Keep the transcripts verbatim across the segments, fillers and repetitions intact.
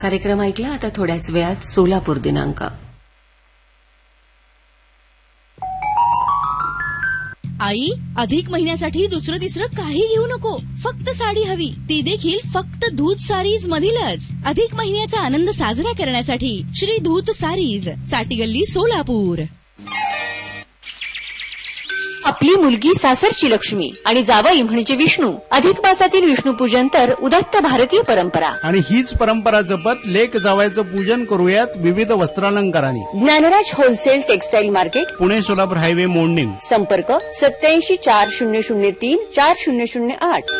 कार्यक्रम ऐकला. आता थोड्याच वेळात सोलापूर दिनांक. आई, अधिक महिन्यासाठी दुसरं तिसरं काही घेऊ नको, फक्त साडी हवी, ती देखील फक्त धूत सारीज मधीलच. अधिक महिन्याचा आनंद साजरा करण्यासाठी श्री धूत सारीज, चाटीगल्ली, सोलापूर. आपली मुलगी सासरची लक्ष्मी आणि जावई म्हणजे विष्णू. अधिक मासातील विष्णू पूजन तर उदात्त भारतीय परंपरा, आणि हीच परंपरा जपत लेक जावयाचं पूजन करूयात विविध वस्त्रालंकारांनी. Dnyanraj wholesale textile market, Pune Solapur highway, मोडणीम. संपर्क सत्याऐंशी चार शून्य शून्य तीन चार शून्य शून्य आठ.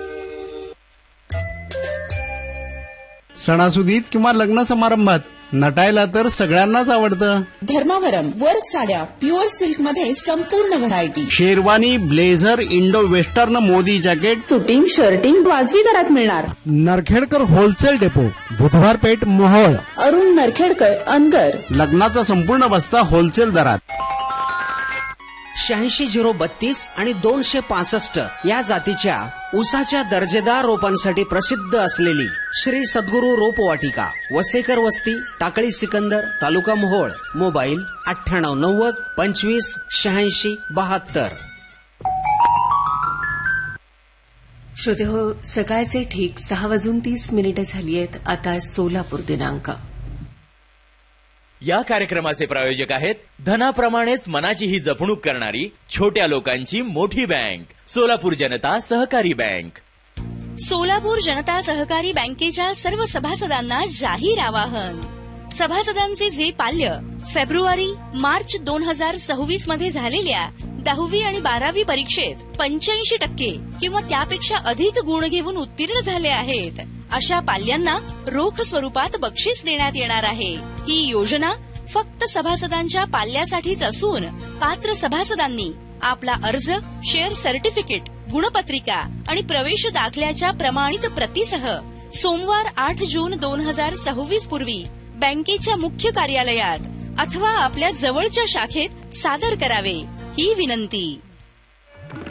सणासुदीत किंवा लग्न समारंभात नटायला तर सगळ्यांनाच आवडतं. धर्मावरम वर्क साड्या प्युअर सिल्क मध्ये संपूर्ण variety. Sherwani, blazer, Indo western, Modi jacket, suiting, shirting वाजवी दरात मिळणार. नरखेडकर होलसेल डेपो, बुधवार पेठ, मोहोळ. अरुण नरखेडकर, अनगर. लग्नाचा संपूर्ण बस्ता होलसेल दरात. शहाऐंशी झिरो बत्तीस आणि दोनशे पासष्ट या जातीच्या ऊसाच्या दर्जेदार रोपांसाठी प्रसिद्ध असलेली श्री सद्गुरू रोपवाटिका, वसेकर वस्ती, टाकळी सिकंदर, तालुका मोहोळ. मोबाईल अठ्ठ्याण्णव नव्वद पंचवीस शहाऐंशी बहात्तर. श्रोते हो, सकाळचे ठीक सहा वाजून तीस मिनिटं झाली आहेत. आता सोलापूर दिनांक. या कार्यक्रमाचे प्रायोजक आहेत धनाप्रमाणेच मनाचीही जपणूक करणारी छोट्या लोकांची मोठी बँक, सोलापूर जनता सहकारी बँक. सोलापूर जनता सहकारी बँकेच्या सर्व सभासदांना जाहीर आवाहन. सभासदांचे जे पाल्य फेब्रुवारी मार्च दोन हजार सव्वीस मध्ये झालेल्या दहावी आणि बारावी परीक्षेत पंच्याऐंशी टक्के किंवा त्यापेक्षा अधिक गुण घेऊन उत्तीर्ण झाले आहेत, अशा पाल्यांना रोख स्वरूपात बक्षीस देण्यात येणार आहे. ही योजना फक्त सभासदांच्या पाल्यासाठीच असून पात्र सभासदांनी आपला अर्ज, शेअर सर्टिफिकेट, गुणपत्रिका आणि प्रवेश दाखल्याच्या प्रमाणित प्रतीसह सोमवार आठ जून दोन हजार सव्वीस पूर्वी बँकेच्या मुख्य कार्यालयात अथवा आपल्या जवळच्या शाखेत सादर करावे, ही विनंती.